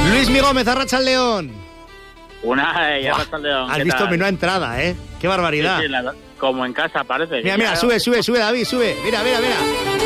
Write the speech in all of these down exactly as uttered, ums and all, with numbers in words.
Luismi Gómez, Arratsaldeon. Una y Arratsaldeon. Has visto menuda entrada, ¿eh? Qué barbaridad. Sí, sí, la, como en casa parece. Mira, mira, sube, sube, sube, David, sube. Mira, mira, mira.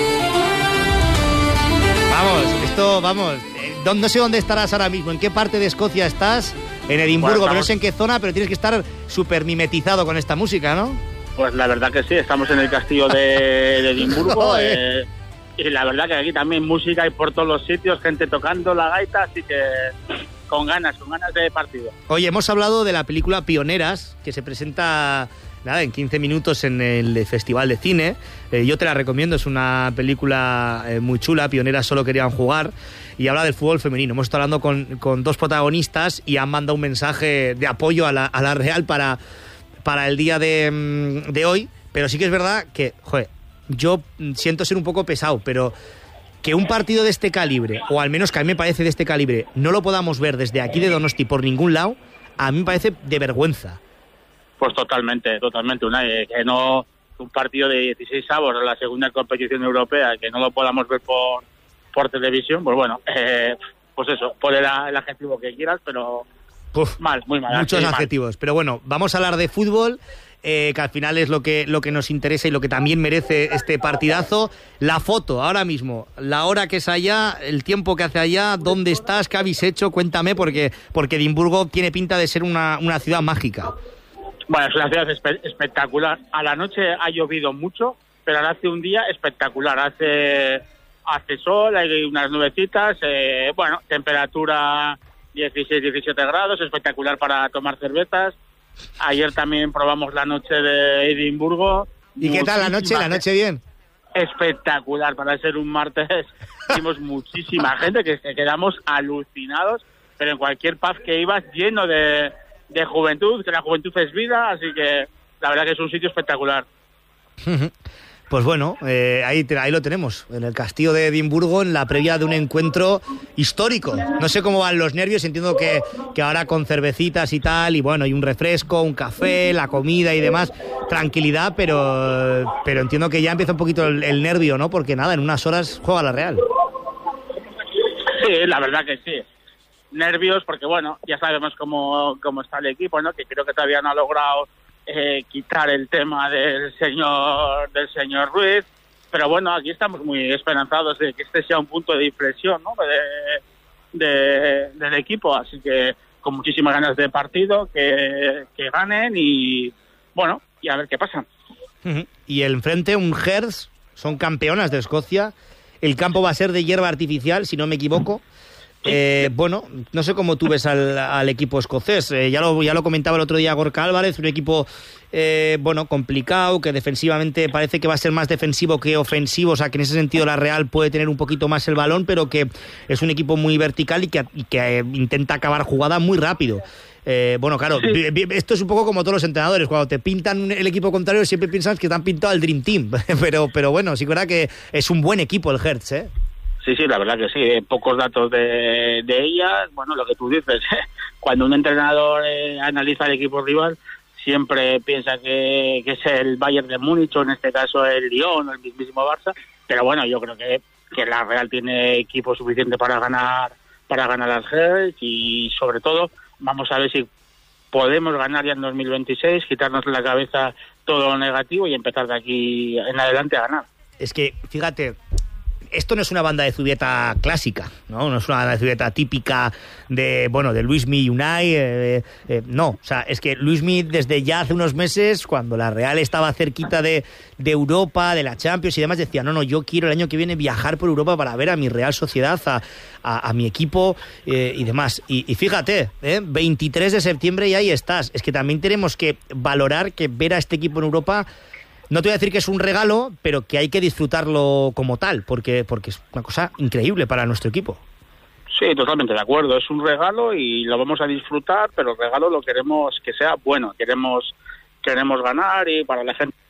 Vamos, esto, vamos. No sé dónde estarás ahora mismo, en qué parte de Escocia estás. En Edimburgo, bueno, pero no sé en qué zona, pero tienes que estar súper mimetizado con esta música, ¿no? Pues la verdad que sí, estamos en el castillo de, de Edimburgo. eh, y la verdad que aquí también música y por todos los sitios, gente tocando la gaita, así que con ganas, con ganas de partido. Oye, hemos hablado de la película Pioneras, que se presenta nada en quince minutos en el Festival de Cine. Eh, yo te la recomiendo, es una película eh, muy chula. Pioneras solo querían jugar, y habla del fútbol femenino. Hemos estado hablando con, con dos protagonistas y han mandado un mensaje de apoyo a la, a la Real para, para el día de, de hoy, pero sí que es verdad que, joder, yo siento ser un poco pesado, pero que un partido de este calibre, o al menos que a mí me parece de este calibre, no lo podamos ver desde aquí de Donosti por ningún lado, a mí me parece de vergüenza. Pues totalmente, totalmente. Una, eh, que no un partido de dieciséis avos en la segunda competición europea, que no lo podamos ver por por televisión, pues bueno, eh, pues eso, pon el, el adjetivo que quieras, pero Uf, mal, muy mal. Muchos sí, adjetivos, mal. Pero bueno, vamos a hablar de fútbol, eh, que al final es lo que, lo que nos interesa y lo que también merece este partidazo. La foto, ahora mismo, la hora que es allá, el tiempo que hace allá, dónde estás, qué habéis hecho, cuéntame, porque, porque Edimburgo tiene pinta de ser una, una ciudad mágica. Bueno, es una ciudad espe- espectacular. A la noche ha llovido mucho, pero ahora hace un día espectacular. Hace, hace sol, hay unas nubecitas, eh, bueno, temperatura dieciséis, diecisiete grados, espectacular para tomar cervezas. Ayer también probamos la noche de Edimburgo. ¿Y qué tal la noche? ¿La noche bien? Espectacular, para ser un martes. Vimos muchísima gente que, que quedamos alucinados, pero en cualquier pub que ibas lleno de... de juventud, que la juventud es vida, así que la verdad que es un sitio espectacular. Pues bueno, eh, ahí, ahí lo tenemos, en el castillo de Edimburgo, en la previa de un encuentro histórico. No sé cómo van los nervios, entiendo que, que ahora con cervecitas y tal, y bueno, y un refresco, un café, la comida y demás, tranquilidad, pero, pero entiendo que ya empieza un poquito el, el nervio, ¿no? Porque nada, en unas horas juega la Real. Sí, la verdad que sí. Nervios porque, bueno, ya sabemos cómo, cómo está el equipo, ¿no? Que creo que todavía no ha logrado eh, quitar el tema del señor del señor Ruiz, pero bueno, aquí estamos muy esperanzados de que este sea un punto de inflexión, ¿no? De, de, del equipo, así que con muchísimas ganas de partido, que, que ganen y, bueno, y a ver qué pasa. Y el enfrente, un Hearts, son campeonas de Escocia, el campo va a ser de hierba artificial, si no me equivoco. Eh, bueno, no sé cómo tú ves al, al equipo escocés. Eh, ya lo ya lo comentaba el otro día Gorka Álvarez, un equipo eh, bueno, complicado, que defensivamente parece que va a ser más defensivo que ofensivo, o sea que en ese sentido la Real puede tener un poquito más el balón, pero que es un equipo muy vertical y que, y que eh, intenta acabar jugada muy rápido. Eh, bueno, claro, sí. Esto es un poco como todos los entrenadores, cuando te pintan el equipo contrario siempre piensas que te han pintado al Dream Team, pero, pero bueno, sí que es verdad que es un buen equipo el Hearts, ¿eh? Sí, sí, la verdad que sí. Pocos datos de, de ellas. Bueno, lo que tú dices, cuando un entrenador eh, analiza el equipo rival, siempre piensa que, que es el Bayern de Múnich, o en este caso el Lyon, o el mismísimo Barça. Pero bueno, yo creo que, que la Real tiene equipo suficiente para ganar para ganar al Hearts, y sobre todo vamos a ver si podemos ganar ya en dos mil veintiséis, quitarnos de la cabeza todo lo negativo y empezar de aquí en adelante a ganar. Es que, fíjate, esto no es una banda de Zubieta clásica, ¿no? No es una banda de Zubieta típica de, bueno, de Luismi y Unai, eh, eh, no. O sea, es que Luismi desde ya hace unos meses, cuando la Real estaba cerquita de, de Europa, de la Champions y demás, decía, no, no, yo quiero el año que viene viajar por Europa para ver a mi Real Sociedad, a, a, a mi equipo eh, y demás. Y, y fíjate, ¿eh? veintitrés de septiembre y ahí estás. Es que también tenemos que valorar que ver a este equipo en Europa... No te voy a decir que es un regalo, pero que hay que disfrutarlo como tal, porque, porque es una cosa increíble para nuestro equipo. Sí, totalmente de acuerdo. Es un regalo y lo vamos a disfrutar, pero el regalo lo queremos que sea bueno. Queremos, queremos ganar y para la gente...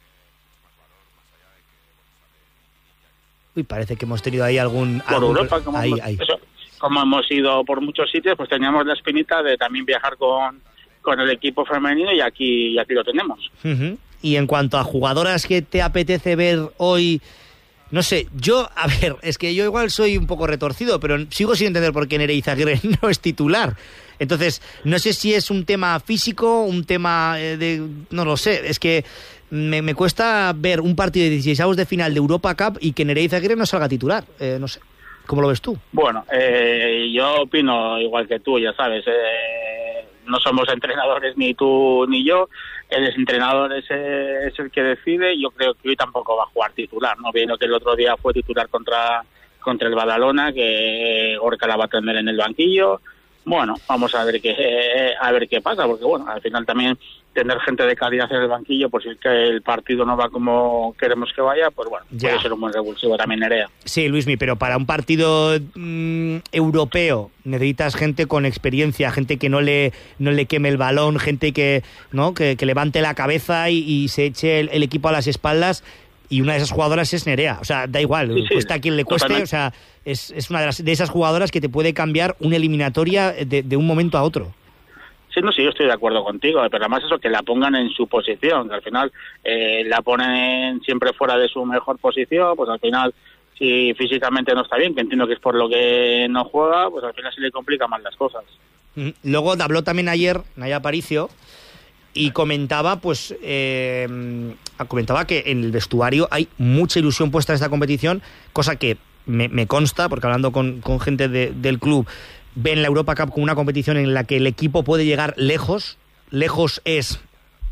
Uy, parece que hemos tenido ahí algún... Por algún... Europa, como, ahí, hemos, ahí. Eso, como hemos ido por muchos sitios, pues teníamos la espinita de también viajar con, con el equipo femenino y aquí, y aquí lo tenemos. Uh-huh. Y en cuanto a jugadoras que te apetece ver hoy No sé, yo, a ver, es que yo igual soy un poco retorcido, pero sigo sin entender por qué Nerea Izaguirre no es titular. Entonces, no sé si es un tema físico, un tema de... no lo sé, es que me, me cuesta ver un partido de dieciséis de final de Europa Cup y que Nerea Izaguirre no salga titular, eh, no sé. ¿Cómo lo ves tú? Bueno, eh, yo opino igual que tú, ya sabes, eh, no somos entrenadores ni tú ni yo, el entrenador es, eh, es el que decide, yo creo que hoy tampoco va a jugar titular, ¿no? Viendo que el otro día fue titular contra, contra el Badalona, que Gorka la va a tener en el banquillo. Bueno, vamos a ver qué eh, a ver qué pasa, porque bueno, al final también tener gente de calidad en el banquillo, por si que el partido no va como queremos que vaya, pues bueno, ya. Puede ser un buen revulsivo también, Nerea. Sí, Luismi, pero para un partido mmm, europeo necesitas gente con experiencia, gente que no le no le queme el balón, gente que no que, que levante la cabeza y, y se eche el, el equipo a las espaldas. Y una de esas jugadoras es Nerea, o sea, da igual, sí, sí, cuesta a quien le cueste, totalmente. O sea, es, es una de, las, de esas jugadoras que te puede cambiar una eliminatoria de, de un momento a otro. Sí, no, sí, yo estoy de acuerdo contigo, pero además eso, que la pongan en su posición, que al final eh, la ponen siempre fuera de su mejor posición, pues al final, si físicamente no está bien, que entiendo que es por lo que no juega, pues al final se le complican más las cosas. Luego habló también ayer Naya Aparicio, y comentaba pues eh, comentaba que en el vestuario hay mucha ilusión puesta en esta competición, cosa que me, me consta, porque hablando con, con gente de, del club, ven la Europa Cup como una competición en la que el equipo puede llegar lejos. Lejos es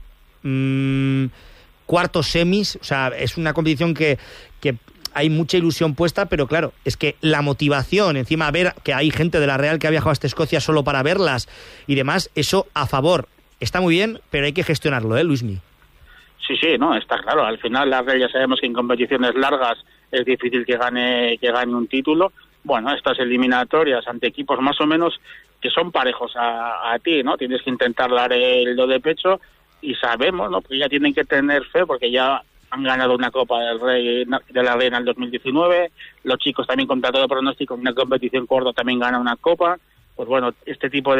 mmm, cuartos semis, o sea, es una competición que, que hay mucha ilusión puesta, pero claro, es que la motivación, encima ver que hay gente de la Real que ha viajado hasta Escocia solo para verlas y demás, eso a favor. Está muy bien, pero hay que gestionarlo, ¿eh, Luismi? Sí, sí, no, está claro. Al final, la Real ya sabemos que en competiciones largas es difícil que gane que gane un título. Bueno, estas eliminatorias ante equipos más o menos que son parejos a, a ti, ¿no? Tienes que intentar dar el do de pecho y sabemos, ¿no? Porque ya tienen que tener fe porque ya han ganado una Copa del Rey de la Reina en el dos mil diecinueve. Los chicos también con todo pronóstico en una competición corta también ganan una Copa. Pues bueno, este tipo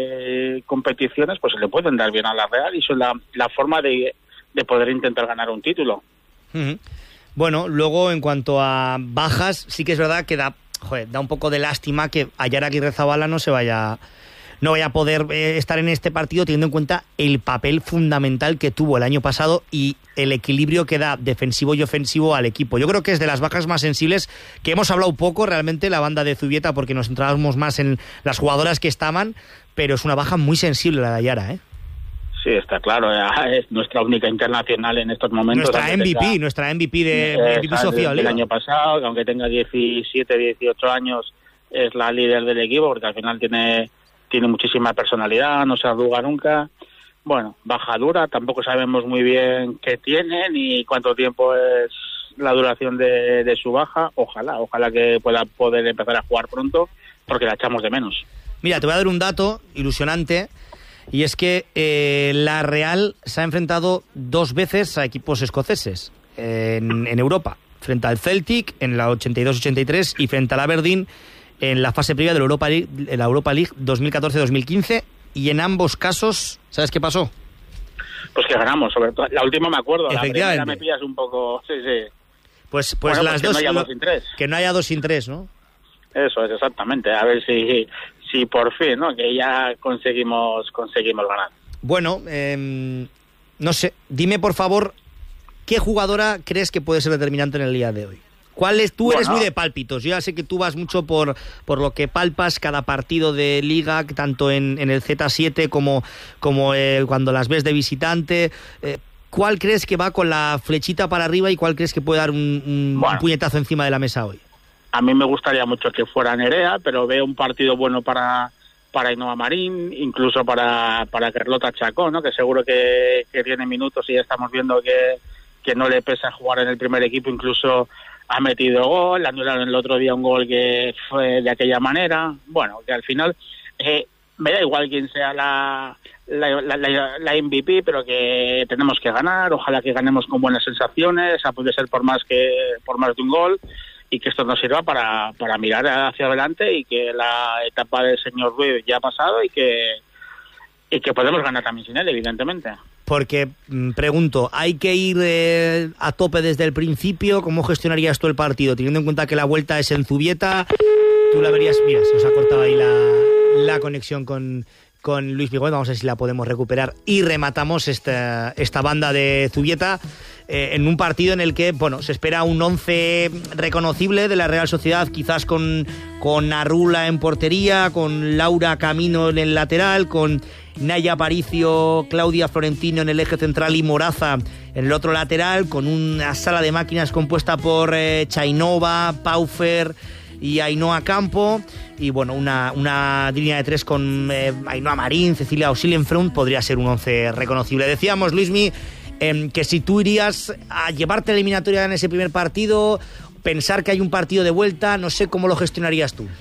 de competiciones pues se le pueden dar bien a la Real y son la, la forma de, de poder intentar ganar un título. Uh-huh. Bueno, luego en cuanto a bajas, sí que es verdad que da, joder, da un poco de lástima que Ayara Aguirrezabala no se vaya, no vaya a poder eh, estar en este partido, teniendo en cuenta el papel fundamental que tuvo el año pasado y el equilibrio que da defensivo y ofensivo al equipo. Yo creo que es de las bajas más sensibles, que hemos hablado poco realmente la banda de Zubieta, porque nos centrábamos más en las jugadoras que estaban, pero es una baja muy sensible la de Ayara, ¿eh? Sí, está claro, es nuestra única internacional en estos momentos. Nuestra M V P, tenga, nuestra M V P de M V P Sofía Oliva. El año pasado, que aunque tenga diecisiete, dieciocho años, es la líder del equipo, porque al final tiene... tiene muchísima personalidad, no se arruga nunca. Bueno, baja dura, tampoco sabemos muy bien qué tiene ni cuánto tiempo es la duración de, de su baja. Ojalá, ojalá que pueda poder empezar a jugar pronto, porque la echamos de menos. Mira, te voy a dar un dato ilusionante, y es que eh, la Real se ha enfrentado dos veces a equipos escoceses en, en Europa, frente al Celtic en la ochenta y dos ochenta y tres y frente al Aberdeen en la fase previa de la Europa League, la Europa League dos mil catorce dos mil quince, y en ambos casos, ¿sabes qué pasó? Pues que ganamos, sobre todo. La última me acuerdo, la primera me pillas un poco... Sí, sí. Pues, pues bueno, las pues dos... Que no haya dos sin tres. Que no haya dos sin tres, ¿no? Eso es, exactamente. A ver si, si por fin, ¿no? Que ya conseguimos, conseguimos ganar. Bueno, eh, no sé, dime por favor, ¿qué jugadora crees que puede ser determinante en el día de hoy? ¿Cuál es? Tú bueno, eres muy de pálpitos. Yo ya sé que tú vas mucho por, por lo que palpas cada partido de Liga, tanto en, en el Z siete como, como eh, cuando las ves de visitante. Eh, ¿Cuál crees que va con la flechita para arriba y cuál crees que puede dar un, un, bueno, un puñetazo encima de la mesa hoy? A mí me gustaría mucho que fuera Nerea, pero veo un partido bueno para, para Ainhoa Marín, incluso para, para Carlota Chacón, ¿no? Que seguro que, que tiene minutos y ya estamos viendo que, que no le pesa jugar en el primer equipo, incluso... ha metido gol, anularon el otro día un gol que fue de aquella manera. Bueno, que al final eh, me da igual quién sea la, la, la, la, la M V P, pero que tenemos que ganar. Ojalá que ganemos con buenas sensaciones, a poder ser por más que por más de un gol, y que esto nos sirva para, para mirar hacia adelante y que la etapa del señor Ruiz ya ha pasado y que, y que podemos ganar también sin él, evidentemente. porque mm, pregunto, ¿hay que ir eh, a tope desde el principio? ¿Cómo gestionarías tú el partido? Teniendo en cuenta que la vuelta es en Zubieta, tú la verías... Mira, se nos ha cortado ahí la, la conexión con... con Luis Miguel, vamos a ver si la podemos recuperar y rematamos esta, esta banda de Zubieta eh, en un partido en el que, bueno, se espera un once reconocible de la Real Sociedad, quizás con, con Arrula en portería, con Laura Camino en el lateral, con Naya Aparicio, Claudia Florentino en el eje central y Moraza en el otro lateral, con una sala de máquinas compuesta por eh, Chainova, Paufer y Ainhoa Campo, y bueno, una, una línea de tres con eh, Ainhoa Marín, Cecilia Auxil en front, podría ser un once reconocible. Decíamos, Luismi, eh, que si tú irías a llevarte la eliminatoria en ese primer partido, pensar que hay un partido de vuelta, no sé cómo lo gestionarías tú.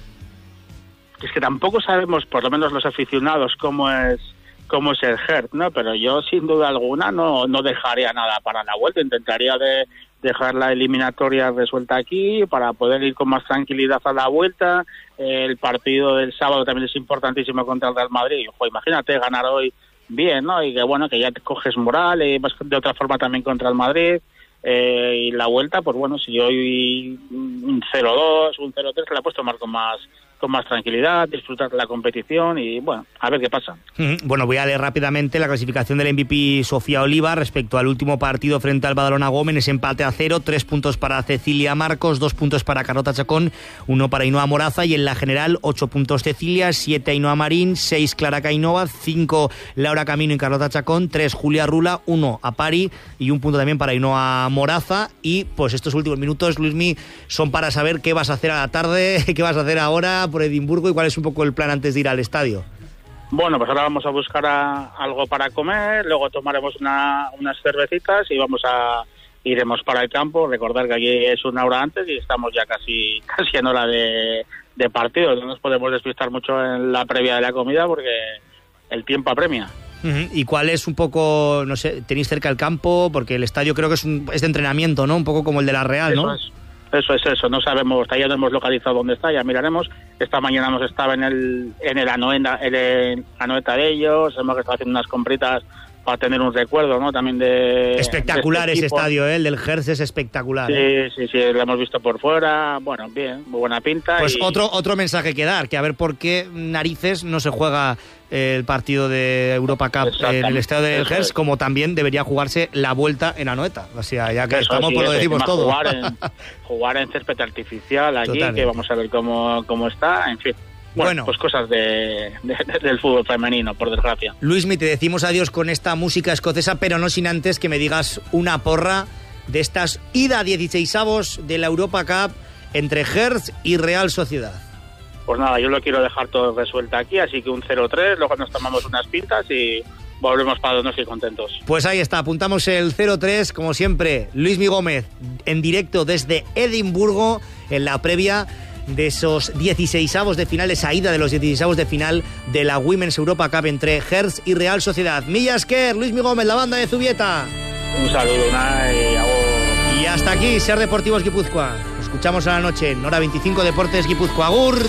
Es que tampoco sabemos, por lo menos los aficionados, cómo es cómo es el Hertz, ¿no? Pero yo, sin duda alguna, no, no dejaría nada para la vuelta, intentaría de dejar la eliminatoria resuelta aquí para poder ir con más tranquilidad a la vuelta. El partido del sábado también es importantísimo contra el Real Madrid. Ojo, imagínate ganar hoy bien, ¿no? Y que bueno, que ya te coges moral y vas de otra forma también contra el Madrid. Eh, y la vuelta, pues bueno, si hoy un cero dos, un cero tres, la puedes tomar con más con más tranquilidad, disfrutar de la competición y bueno, a ver qué pasa. Bueno, voy a leer rápidamente la clasificación del M V P Sofía Oliva respecto al último partido frente al Badalona Gómez, empate a cero, tres puntos para Cecilia Marcos, dos puntos para Carlota Chacón, uno para Ainhoa Moraza, y en la general ocho puntos Cecilia, siete Ainhoa Marín, seis Clara Cainova, cinco Laura Camino y Carlota Chacón, tres Julia Rula, uno Apari y un punto también para Ainhoa Moraza. Y pues estos últimos minutos, Luismi, son para saber qué vas a hacer a la tarde, qué vas a hacer ahora por Edimburgo y cuál es un poco el plan antes de ir al estadio. Bueno, pues ahora vamos a buscar a, algo para comer, luego tomaremos una, unas cervecitas y vamos a iremos para el campo. Recordar que aquí es una hora antes y estamos ya casi casi en hora de, de partido. No nos podemos despistar mucho en la previa de la comida porque el tiempo apremia. Uh-huh. ¿Y cuál es un poco, no sé, tenéis cerca el campo? Porque el estadio creo que es, un, es de entrenamiento, ¿no? Un poco como el de la Real, ¿no? Eso es. Eso es eso, no sabemos, todavía no hemos localizado dónde está, ya miraremos. Esta mañana nos estaba en el en el Anoeta, en el Anoeta de ellos, hemos estado haciendo unas compritas para tener un recuerdo, ¿no? También de... Espectacular de este ese estadio, ¿eh? El del Hertz es espectacular. Sí, ¿eh? sí, sí, lo hemos visto por fuera, bueno, bien, muy buena pinta. Pues y... otro otro mensaje que dar, que a ver por qué narices no se juega el partido de Europa Cup en el estadio del Hertz, es. Como también debería jugarse la vuelta en Anoeta. O sea, ya que eso, estamos, sí, pues lo decimos todo. Jugar en, jugar en césped artificial aquí, totalmente. Que vamos a ver cómo, cómo está, en fin. Bueno, bueno, pues cosas de, de, de, del fútbol femenino, por desgracia. Luismi, te decimos adiós con esta música escocesa, pero no sin antes que me digas una porra de estas ida dieciseisavos de la Europa Cup entre Hertz y Real Sociedad. Pues nada, yo lo quiero dejar todo resuelto aquí, así que un cero tres, luego nos tomamos unas pintas y volvemos para donde estoy contentos. Pues ahí está, apuntamos el cero tres, como siempre, Luismi Gómez en directo desde Edimburgo en la previa de esos dieciseisavos de final, esa ida de los dieciseisavos de final de la Women's Europa Cup entre Hertz y Real Sociedad. Milla Esquer, Luismi Gómez, la banda de Zubieta. Un saludo, una y a vos. Y hasta aquí, Ser Deportivos Guipúzcoa. Nos escuchamos a la noche en Hora veinticinco Deportes Guipúzcoa. ¡Agur!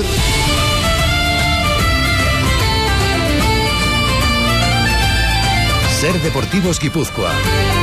Ser Deportivos Guipúzcoa.